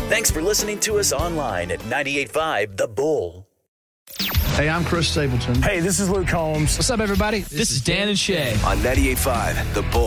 Thanks for listening to us online at 98.5 The Bull. Hey, I'm Chris Stapleton. Hey, this is Luke Combs. What's up, everybody? This is Dan and Shay. On 98.5 The Bull.